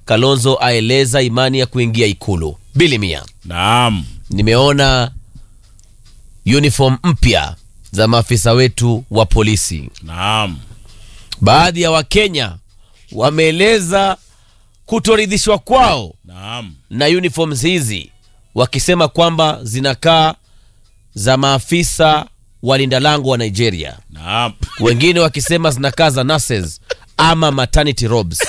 Kalonzo aeleza imani ya kuingia Ikulu. Bilimia. Naam. Nimeona uniform mpya za maafisa wetu wa polisi. Naam. Baadhi ya Wakenya wameeleza kutoridhishwa kwao Naam. na uniforms hizi, wakisema kwamba zinakaa za maafisa walinda lango wa Nigeria. Naam. Wengine wakisema zinakaa za nurses ama maternity robes.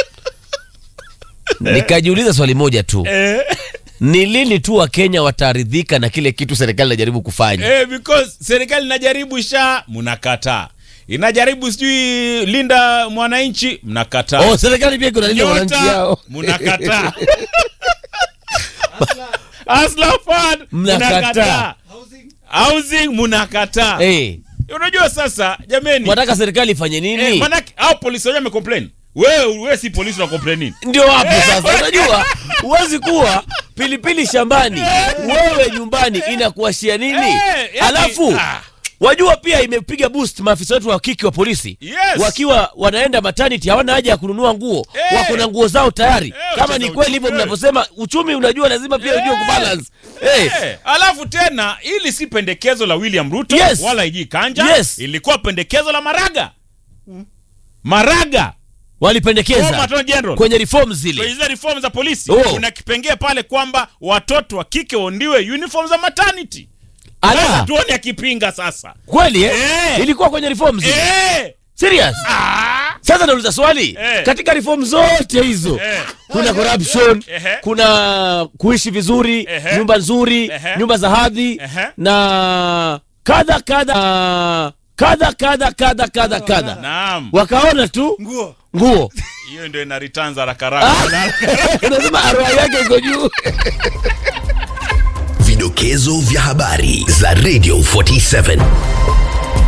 Nikajiuliza swali moja tu. Ni lini tu Wakenya wataridhika na kile kitu serikali inajaribu kufanya? Because serikali inajaribu mnakataa. Inajaribu sijui linda mwananchi, mnakataa. Serikali pia kuna linda mwananchi yao. Mnakataa. Asla Fund mnakataa. Housing mnakataa. Unajua sasa jameni, wataka serikali ifanye nini? Maana hao polisi wao wamecomplain. Wewe si polisi, una complain nini? Ndio hapo sasa. Unajua huwezi kuwa pilipili shambani, wewe nyumbani inakuashia nini? Alafu wajua pia imepiga boost maafisa wetu wa kike wa polisi. Wakiwa wanaenda maternity hawana haja ya kununua nguo. Wako na nguo zao tayari. Kama ni kweli hivyo mnaposema uchumi, unajua lazima pia ujue kubalance. Alafu tena ili si pendekezo la William Ruto wala Iji Kanja, ilikuwa pendekezo la Maraga. Walipendekeza kwenye reforms zile. Kwenye reforms za polisi kuna kipengee pale kwamba watoto wa kike waondiwe uniform za maternity. Sasa tuone akipinga sasa. Kweli ilikuwa kwenye reforms zile. Serious? Sasa nauliza swali. Katika reforms zote hizo kuna corruption, kuna kuishi vizuri, nyumba nzuri, nyumba za hadhi na kadha. Naam. Wakaona tu nguo. Hiyo ndio ina returns haraka. Unasema arwa yake iko juu. Vidokezo vya habari za Radio 47.